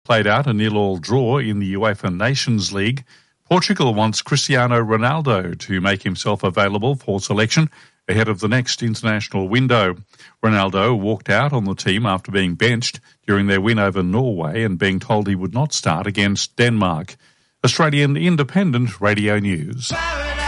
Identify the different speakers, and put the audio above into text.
Speaker 1: played out a 0-0 draw in the UEFA Nations League. Portugal wants Cristiano Ronaldo to make himself available for selection ahead of the next international window. Ronaldo walked out on the team after being benched during their win over Norway and being told he would not start against Denmark. Australian Independent Radio News.